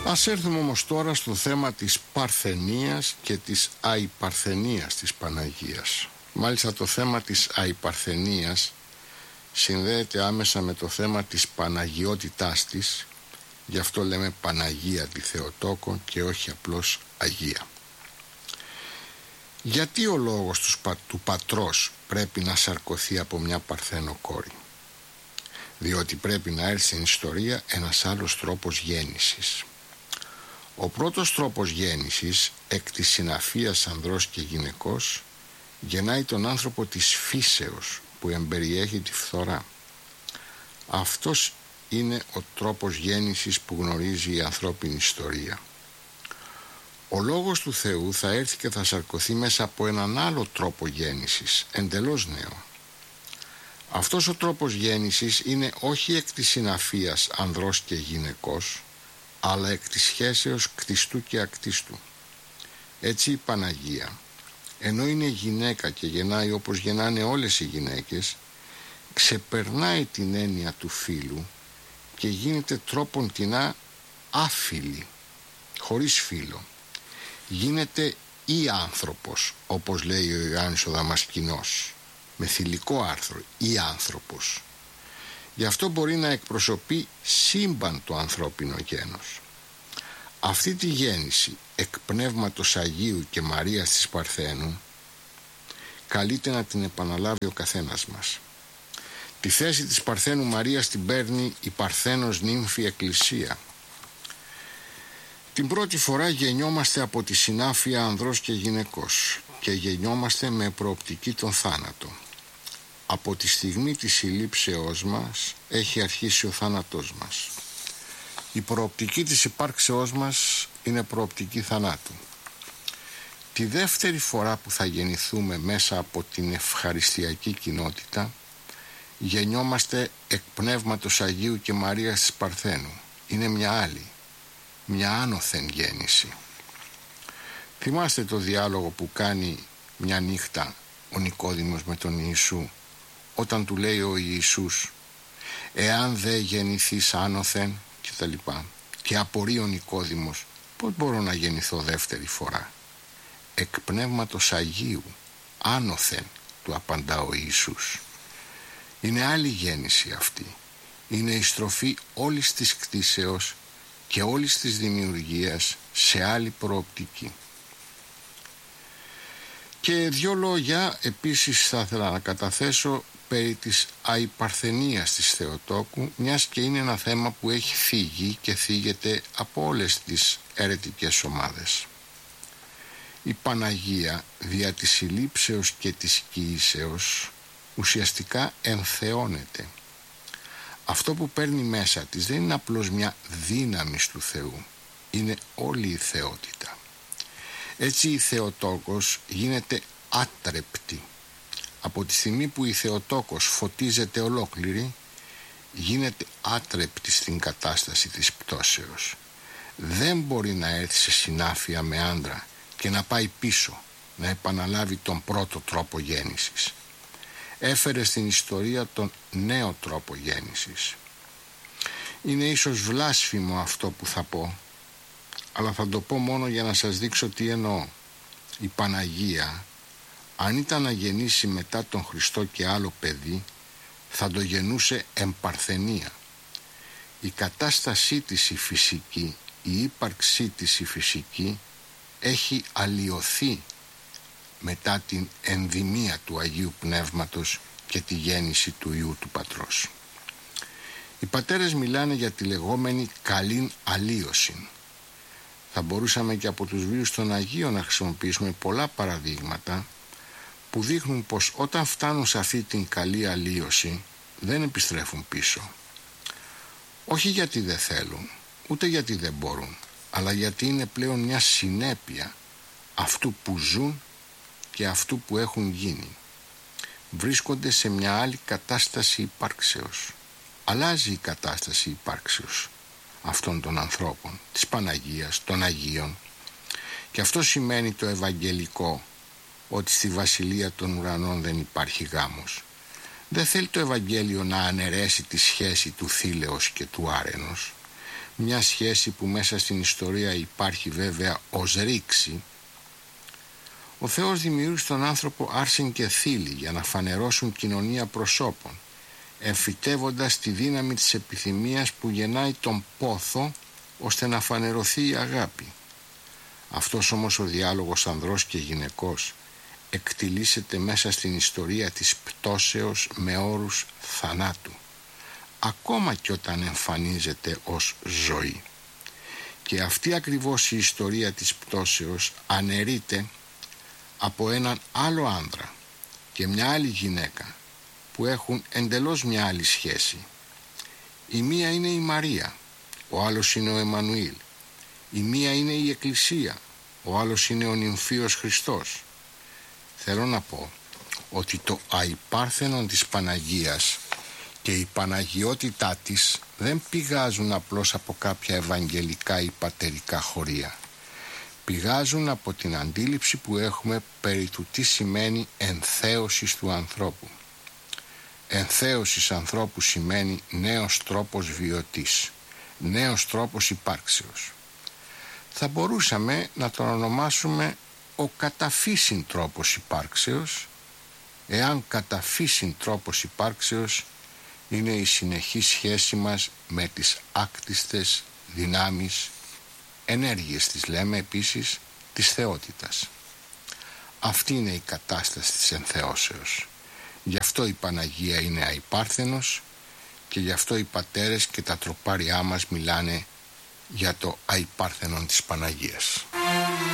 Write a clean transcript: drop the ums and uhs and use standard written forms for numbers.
Ας έρθουμε όμως τώρα στο θέμα της παρθενίας και της αϊπαρθενίας της Παναγίας. Μάλιστα το θέμα της αϊπαρθενίας συνδέεται άμεσα με το θέμα της Παναγιότητάς της, γι' αυτό λέμε Παναγία τη Θεοτόκο και όχι απλώς Αγία. Γιατί ο λόγος του πατρός πρέπει να σαρκωθεί από μια παρθένο κόρη? Διότι πρέπει να έρθει στην ιστορία ένας άλλος τρόπος γέννησης. Ο πρώτος τρόπος γέννησης, εκ της συναφίας ανδρός και γυναικός, γεννάει τον άνθρωπο της φύσεως που εμπεριέχει τη φθορά. Αυτός είναι ο τρόπος γέννησης που γνωρίζει η ανθρώπινη ιστορία. Ο Λόγος του Θεού θα έρθει και θα σαρκωθεί μέσα από έναν άλλο τρόπο γέννησης, εντελώς νέο. Αυτός ο τρόπος γέννησης είναι όχι εκ της συναφίας ανδρός και γυναικός, αλλά εκ της σχέσεως κτιστού και ακτίστου. Έτσι η Παναγία, ενώ είναι γυναίκα και γεννάει όπως γεννάνε όλες οι γυναίκες, ξεπερνάει την έννοια του φύλου και γίνεται τρόπον τεινά άφιλη, χωρίς φύλο. Γίνεται ή άνθρωπος, όπως λέει ο Ιωάννης ο Δαμασκηνός, με θηλυκό άρθρο, ή άνθρωπος. Γι' αυτό μπορεί να εκπροσωπεί σύμπαν το ανθρώπινο γένος. Αυτή τη γέννηση εκ πνεύματος Αγίου και Μαρίας της Παρθένου καλείται να την επαναλάβει ο καθένας μας. Τη θέση της Παρθένου Μαρίας την παίρνει η Παρθένος νύμφη Εκκλησία. Την πρώτη φορά γεννιόμαστε από τη συνάφεια ανδρός και γυναικός και γεννιόμαστε με προοπτική τον θάνατο. Από τη στιγμή της συλλήψεώς μας έχει αρχίσει ο θάνατός μας. Η προοπτική της υπάρξεώς μας είναι προοπτική θανάτου. Τη δεύτερη φορά που θα γεννηθούμε μέσα από την ευχαριστιακή κοινότητα, γεννιόμαστε εκ πνεύματος Αγίου και Μαρίας της Παρθένου. Είναι μια άλλη, μια άνωθεν γέννηση. Θυμάστε το διάλογο που κάνει μια νύχτα ο Νικόδημος με τον Ιησού, όταν του λέει ο Ιησούς «Εάν δεν γεννηθείς άνωθεν» και τα λοιπά. Και απορεί ο Νικόδημος, πώς μπορώ να γεννηθώ δεύτερη φορά? Εκ πνεύματος Αγίου, άνωθεν, του απαντά ο Ιησούς. Είναι άλλη γέννηση αυτή. Είναι η στροφή όλης της κτήσεως και όλης της δημιουργίας σε άλλη προοπτική. Και δύο λόγια επίσης θα ήθελα να καταθέσω περί της αϊπαρθενίας της Θεοτόκου, μιας και είναι ένα θέμα που έχει φύγει και θίγεται από όλες τις αιρετικές ομάδες. Η Παναγία δια της συλλήψεως και της κοίησεως ουσιαστικά ενθεώνεται. Αυτό που παίρνει μέσα της δεν είναι απλώς μια δύναμη του Θεού, είναι όλη η θεότητα. Έτσι η Θεοτόκος γίνεται άτρεπτη. Από τη στιγμή που η Θεοτόκος φωτίζεται ολόκληρη, γίνεται άτρεπτη στην κατάσταση της πτώσεως. Δεν μπορεί να έρθει σε συνάφεια με άντρα και να πάει πίσω, να επαναλάβει τον πρώτο τρόπο γέννησης. Έφερε στην ιστορία τον νέο τρόπο γέννησης. Είναι ίσως βλάσφημο αυτό που θα πω, αλλά θα το πω μόνο για να σας δείξω τι εννοώ. Η Παναγία, αν ήταν να γεννήσει μετά τον Χριστό και άλλο παιδί, θα το γεννούσε εμπαρθενία. Η κατάστασή της η φυσική, η ύπαρξή της η φυσική έχει αλλοιωθεί μετά την ενδυμία του Αγίου Πνεύματος και τη γέννηση του Υιού του Πατρός. Οι πατέρες μιλάνε για τη λεγόμενη καλήν αλλίωση. Θα μπορούσαμε και από τους βίους των Αγίων να χρησιμοποιήσουμε πολλά παραδείγματα που δείχνουν πως όταν φτάνουν σε αυτή την καλή αλλίωση δεν επιστρέφουν πίσω. Όχι γιατί δεν θέλουν, ούτε γιατί δεν μπορούν, αλλά γιατί είναι πλέον μια συνέπεια αυτού που ζουν και αυτού που έχουν γίνει. Βρίσκονται σε μια άλλη κατάσταση υπάρξεως. Αλλάζει η κατάσταση υπάρξεως αυτών των ανθρώπων, της Παναγίας, των Αγίων, και αυτό σημαίνει το Ευαγγελικό, ότι στη Βασιλεία των Ουρανών δεν υπάρχει γάμος. Δεν θέλει το Ευαγγέλιο να αναιρέσει τη σχέση του θήλεως και του άρενος. μια σχέση που μέσα στην ιστορία υπάρχει βέβαια ως ρήξη. Ο Θεός δημιούργησε τον άνθρωπο άρσεν και θήλυ για να φανερώσουν κοινωνία προσώπων, εμφυτεύοντας τη δύναμη της επιθυμίας που γεννάει τον πόθο ώστε να φανερωθεί η αγάπη. Αυτός όμως ο διάλογος ανδρός και γυναικός εκτιλήσεται μέσα στην ιστορία της πτώσεως με όρους θανάτου, ακόμα και όταν εμφανίζεται ως ζωή. Και αυτή ακριβώς η ιστορία της πτώσεως αναιρείται από έναν άλλο άνδρα και μια άλλη γυναίκα που έχουν εντελώς μια άλλη σχέση. Η μία είναι η Μαρία, ο άλλος είναι ο Εμμανουήλ. Η μία είναι η Εκκλησία, ο άλλος είναι ο νυμφίος Χριστός. Θέλω να πω ότι το αϊπάρθενον της Παναγίας και η παναγιότητά της δεν πηγάζουν απλώς από κάποια ευαγγελικά ή πατερικά χωρία. Πηγάζουν από την αντίληψη που έχουμε περί του τι σημαίνει ενθέωσης του ανθρώπου. Ενθέωσης ανθρώπου σημαίνει νέος τρόπος βιωτής, νέος τρόπος υπάρξεως. Θα μπορούσαμε να τον ονομάσουμε ο καταφύσιν τρόπος υπάρξεως, εάν καταφύσιν τρόπος υπάρξεως είναι η συνεχή σχέση μας με τις άκτιστες δυνάμεις, ενέργειες τις λέμε επίσης, της θεότητας. Αυτή είναι η κατάσταση της ενθεώσεως. Γι' αυτό η Παναγία είναι αϊπάρθενος και γι' αυτό οι πατέρες και τα τροπάρια μας μιλάνε για το αϊπάρθενον της Παναγίας.